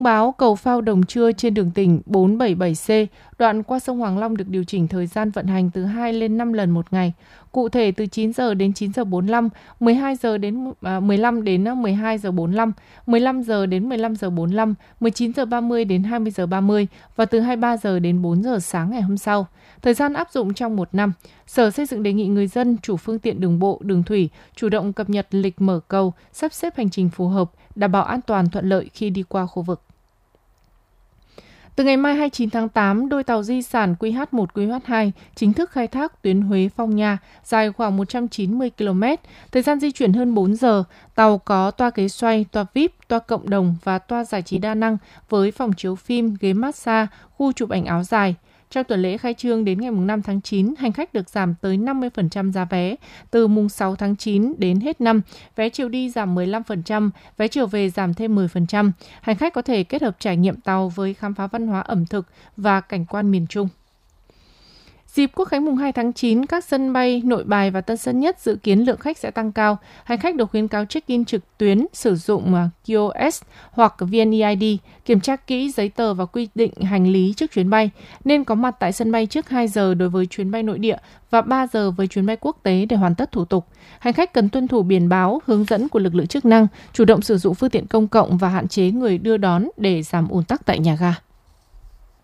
Báo cầu phao Đồng Trưa trên đường tỉnh 477C, đoạn qua sông Hoàng Long được điều chỉnh thời gian vận hành từ 2 lên 5 lần một ngày. Cụ thể từ 9 giờ đến 9 giờ 45, 12 giờ đến 15 đến 12 giờ 45, 15 giờ đến 15 giờ 45, 19 giờ 30 đến 20 giờ 30 và từ 23 giờ đến 4 giờ sáng ngày hôm sau. Thời gian áp dụng trong 1 năm. Sở Xây dựng đề nghị người dân, chủ phương tiện đường bộ, đường thủy chủ động cập nhật lịch mở cầu, sắp xếp hành trình phù hợp, đảm bảo an toàn thuận lợi khi đi qua khu vực. Từ ngày mai 29 tháng 8, đôi tàu di sản QH1, QH2 chính thức khai thác tuyến Huế - Phong Nha, dài khoảng 190 km, thời gian di chuyển hơn 4 giờ. Tàu có toa ghế xoay, toa VIP, toa cộng đồng và toa giải trí đa năng với phòng chiếu phim, ghế massage, khu chụp ảnh áo dài. Trong tuần lễ khai trương đến ngày 5 tháng 9, hành khách được giảm tới 50% giá vé. Từ mùng 6 tháng 9 đến hết năm, vé chiều đi giảm 15%, vé chiều về giảm thêm 10%. Hành khách có thể kết hợp trải nghiệm tàu với khám phá văn hóa ẩm thực và cảnh quan miền Trung. Dịp Quốc khánh mùng 2 tháng 9, các sân bay Nội Bài và Tân Sơn Nhất dự kiến lượng khách sẽ tăng cao. Hành khách được khuyến cáo check-in trực tuyến, sử dụng kiosk hoặc VNeID, kiểm tra kỹ giấy tờ và quy định hành lý trước chuyến bay, nên có mặt tại sân bay trước 2 giờ đối với chuyến bay nội địa và 3 giờ với chuyến bay quốc tế để hoàn tất thủ tục. Hành khách cần tuân thủ biển báo, hướng dẫn của lực lượng chức năng, chủ động sử dụng phương tiện công cộng và hạn chế người đưa đón để giảm ùn tắc tại nhà ga.